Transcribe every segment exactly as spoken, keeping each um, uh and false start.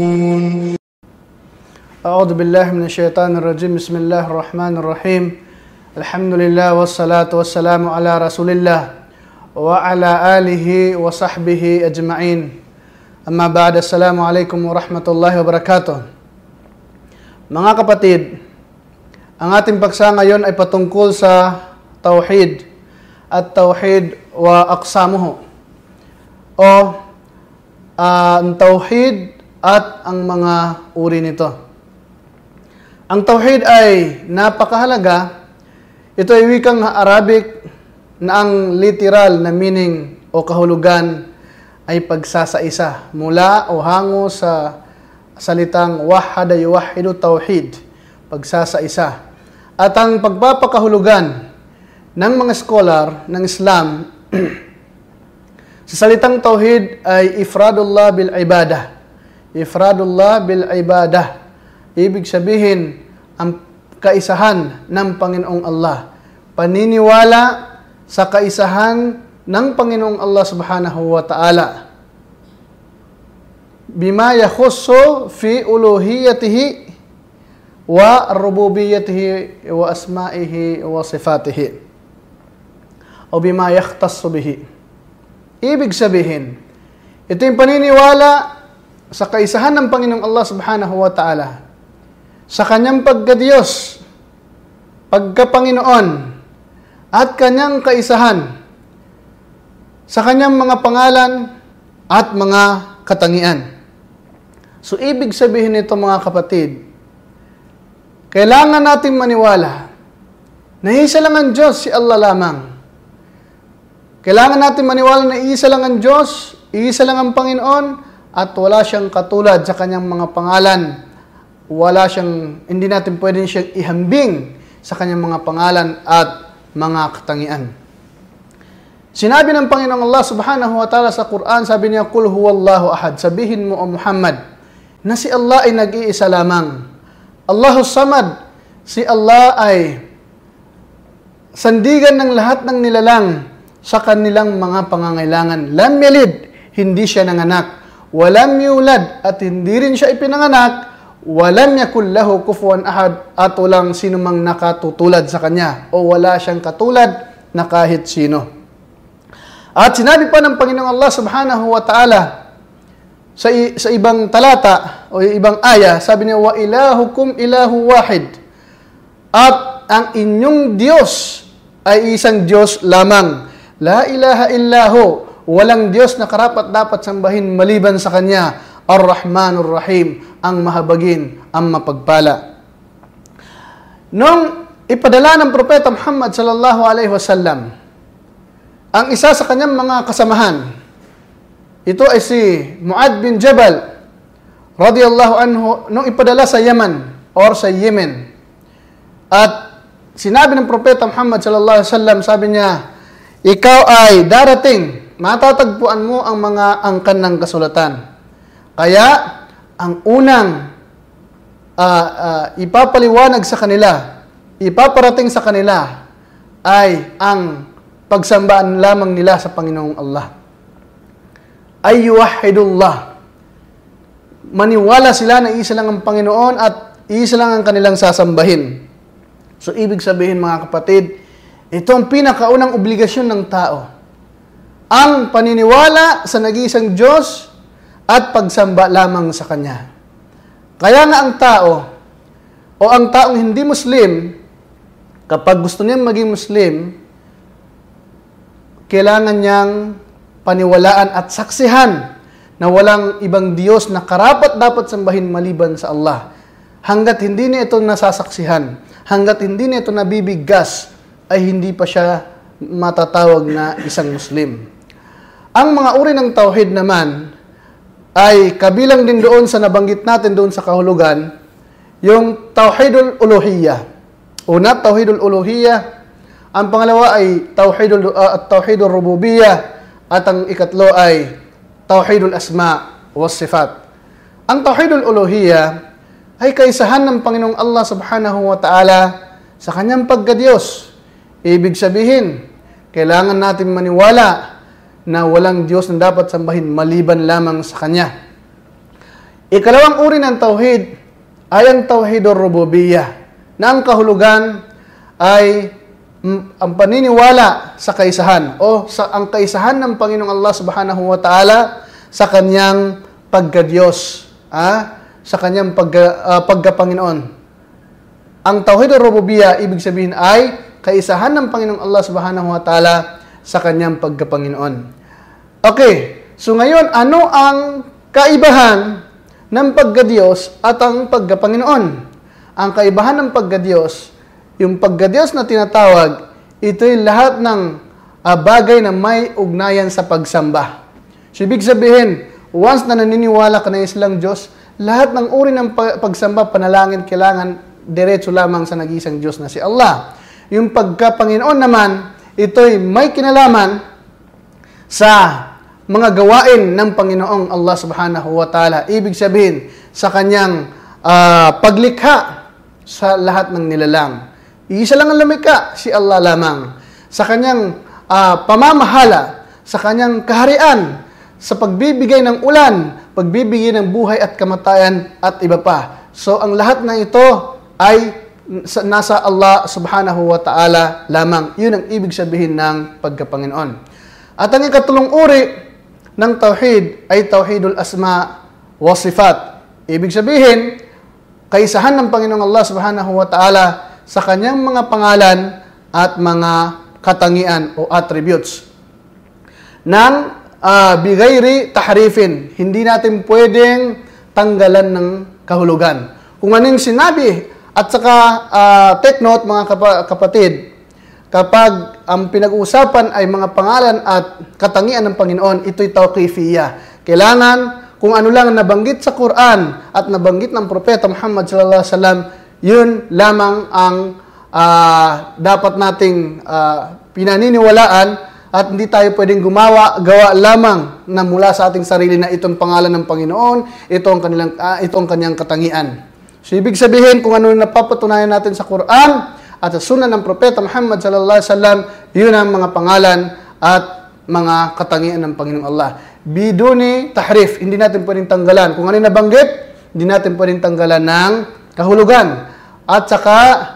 أعوذ بالله من الشيطان الرجيم بسم الله الرحمن الرحيم الحمد لله والصلاة والسلام على رسول الله وعلى آله وصحبه أجمعين أما بعد السلام عليكم ورحمة الله وبركاته. Mga kapatid, ang ating paksa ngayon ay patungkol sa Tauhid at Tauhid wa aqsamuhu o uh, ang Tauhid at ang mga uri nito. Ang Tauhid ay napakahalaga. Ito ay wikang Arabic na ang literal na meaning o kahulugan ay pagsasaisa mula o hango sa salitang wahada yuwahidu tauhid, pagsasaisa. At ang pagpapakahulugan ng mga scholar ng Islam sa salitang tauhid ay ifradullah bil ibadah. Ifradullah bil ibadah. Ibig sabihin, ang kaisahan ng Panginoong Allah. Paniniwala sa kaisahan ng Panginoong Allah subhanahu wa ta'ala. Bima yakhussu fi uluhiyatihi wa rububiyyatihi wa asma'ihi wa sifatihi. O bima yakhtassu bihi. Ibig sabihin, ito yung paniniwala sa kaisahan ng Panginoong Allah subhanahu wa ta'ala, sa kanyang pagka-Diyos, pagka-Panginoon, at kanyang kaisahan, sa kanyang mga pangalan at mga katangian. So, ibig sabihin nito mga kapatid, kailangan natin maniwala na isa lang ang Diyos, si Allah lamang. Kailangan natin maniwala na isa lang ang Diyos, isa lang ang Panginoon, at wala siyang katulad sa kanyang mga pangalan. Wala siyang, hindi natin pwedeng siyang ihambing sa kanyang mga pangalan at mga katangian. Sinabi ng Panginoong Allah subhanahu wa ta'ala sa Quran, sabi niya, Qul huwallahu ahad. Sabihin mo o Muhammad, na si Allah ay nag-iisa lamang. Allahus Samad, si Allah ay sandigan ng lahat ng nilalang sa kanilang mga pangangailangan. Lam yalid, hindi siya nanganak. Walam yulad, at hindi rin siya ipinanganak. Walam yakul lahu kufuwan ahad, at walang sino mang nakatutulad sa kanya, o wala siyang katulad na kahit sino. At sinabi pa ng Panginoong Allah subhanahu wa ta'ala sa, sa ibang talata o ibang aya, sabi niya, wa ilahukum ilahu wahid, at ang inyong Diyos ay isang Diyos lamang. La ilaha illahu, walang Diyos na karapat dapat sambahin maliban sa Kanya. Ar-Rahmanur Rahim, ang mahabagin, ang mapagpala. Nung ipadala ng Propeta Muhammad sallallahu alaihi wasallam ang isa sa kanyang mga kasamahan, ito ay si Mu'adh bin Jabal radiyallahu anhu, nung ipadala sa Yaman or sa Yemen. At sinabi ng Propeta Muhammad sallallahu alaihi wasallam, sabi niya, ikaw ay darating, matatagpuan mo ang mga angkan ng kasulatan. Kaya, ang unang uh, uh, ipapaliwanag sa kanila, ipaparating sa kanila, ay ang pagsambaan lamang nila sa Panginoong Allah. Ay yuwahidullah. Maniwala sila na isa lang ang Panginoon at isa lang ang kanilang sasambahin. So, ibig sabihin mga kapatid, ito ang pinakaunang obligasyon ng tao. Ang paniniwala sa nag-iisang Diyos at pagsamba lamang sa Kanya. Kaya nga ang tao, o ang taong hindi Muslim, kapag gusto niyang maging Muslim, kailangan niyang paniwalaan at saksihan na walang ibang Diyos na karapat dapat sambahin maliban sa Allah. Hanggat hindi niya ito nasasaksihan, hanggat hindi niya ito nabibigkas, ay hindi pa siya matatawag na isang Muslim. Ang mga uri ng Tauhid naman ay kabilang din doon sa nabanggit natin doon sa kahulugan, yung Tauhidul Uluhiyah. Una, Tauhidul Uluhiyah. Ang pangalawa ay Tauhidul, uh, Tauhidul Rububiyyah. At ang ikatlo ay Tauhidul Asma was Sifat. Ang Tauhidul Uluhiyah ay kaisahan ng Panginoong Allah subhanahu wa ta'ala sa kanyang pagka-Diyos. Ibig sabihin, kailangan natin maniwala na walang Diyos na dapat sambahin maliban lamang sa Kanya. Ikalawang uri ng tauhid ay ang tauhidur rububiyah, na ang kahulugan ay mm, ang paniniwala sa kaisahan o sa ang kaisahan ng Panginoong Allah Subhanahu wa Ta'ala sa kanyang pagka-Diyos, ah, sa kanyang pagka, uh, pagka-Panginoon. Ang tauhidur rububiyah ibig sabihin ay kaisahan ng Panginoong Allah Subhanahu wa Ta'ala sa kanyang pagka-Panginoon. Okay, so ngayon ano ang kaibahan ng pagka-Diyos at ang pagka-Panginoon? Ang kaibahan ng pagka-Diyos, yung pagka-Diyos na tinatawag, ito'y lahat ng uh, bagay na may ugnayan sa pagsamba. So, ibig sabihin, once na naniniwala ka na isang Diyos, lahat ng uri ng pagsamba, panalangin, kailangan diretso lamang sa nag-iisang Diyos na si Allah. Yung pagka-Panginoon naman, ito'y may kinalaman sa mga gawain ng Panginoong Allah Subhanahu wa Ta'ala. Ibig sabihin, sa kanyang uh, paglikha sa lahat ng nilalang. Iisa lang ang lumikha, si Allah lamang. Sa kanyang uh, pamamahala, sa kanyang kaharian, sa pagbibigay ng ulan, pagbibigay ng buhay at kamatayan at iba pa. So, ang lahat ng ito ay nasa Allah Subhanahu wa Ta'ala lamang. Yun ang ibig sabihin ng pagka-Panginoon. At ang ikatulong uri ng tauhid ay tauhidul asma wa sifat. Ibig sabihin, kaisahan ng Panginoong Allah Subhanahu wa Ta'ala sa kanyang mga pangalan at mga katangian o attributes. Nang uh, bigayri tahrifin, hindi natin pwedeng tanggalan ng kahulugan. Kung anong sinabi, at saka uh, take note mga kap- kapatid, kapag ang pinag-uusapan ay mga pangalan at katangian ng Panginoon, ito'y tawqifiyah. Kailangan kung ano lang nabanggit sa Quran at nabanggit ng Propeta Muhammad sallallahu alaihi wasallam, yun lamang ang uh, dapat nating uh, pinaniniwalaan at hindi tayo pwedeng gumawa, gawa lamang na mula sa ating sarili na itong pangalan ng Panginoon, ito ang kanilang, uh, ito ang kanyang katangian. So, ibig sabihin, kung ano napapatunayan natin sa Quran at sa sunnah ng Propeta Muhammad sallallahu alaihi wasallam, yun ang mga pangalan at mga katangian ng Panginoong Allah. Biduni tahrif, hindi natin pwedeng tanggalan. Kung ano yung nabanggit, hindi natin pwedeng tanggalan ng kahulugan. At saka,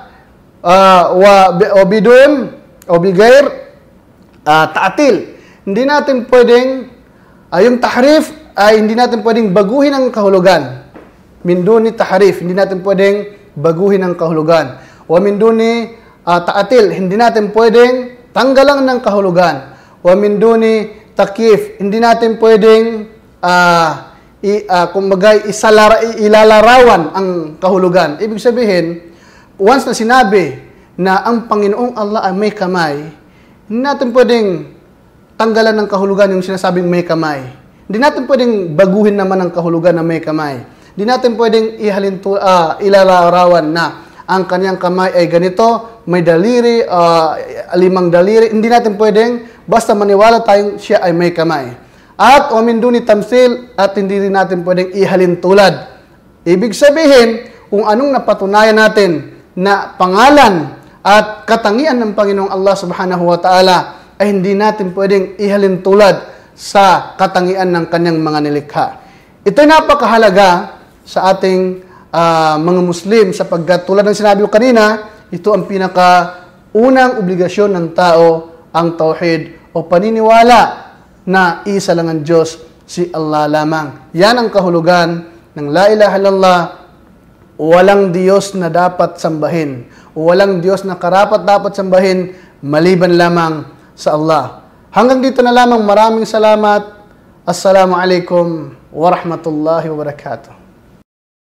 uh, wa, o bidun, o bigair, uh, taatil. Hindi natin pwedeng, uh, yung tahrif, ay hindi natin pwedeng baguhin ang kahulugan. Min duni tahrif, hindi natin pwedeng baguhin ang kahulugan. Wa min duni uh, taatil, hindi natin pwedeng tanggalan ng kahulugan. Wa min duni takyif, hindi natin pwedeng uh, i, uh, kumbaga isalara, ilalarawan ang kahulugan. Ibig sabihin, once na sinabi na ang Panginoong Allah ay may kamay, hindi natin pwedeng tanggalan ng kahulugan yung sinasabing may kamay. Hindi natin pwedeng baguhin naman ang kahulugan na may kamay. Hindi natin pwedeng ihalintu, uh, ilalarawan na ang kanyang kamay ay ganito, may daliri, uh, limang daliri. Hindi natin pwedeng basta maniwala tayong siya ay may kamay. At o min duni tamsil, at hindi rin natin pwedeng ihalin tulad. Ibig sabihin, kung anong napatunayan natin na pangalan at katangian ng Panginoong Allah Subhanahu wa Ta'ala ay hindi natin pwedeng ihalin tulad sa katangian ng kanyang mga nilikha. Ito'y napakahalaga sa ating uh, mga Muslim sapagkat tulad ng sinabi ko kanina, ito ang pinaka-unang obligasyon ng tao, ang tauhid o paniniwala na isa lang ang Diyos, si Allah lamang. Yan ang kahulugan ng La ilaha illallah, walang Diyos na dapat sambahin, walang Diyos na karapat dapat sambahin maliban lamang sa Allah. Hanggang dito na lamang, maraming salamat. Assalamualaikum warahmatullahi wabarakatuh.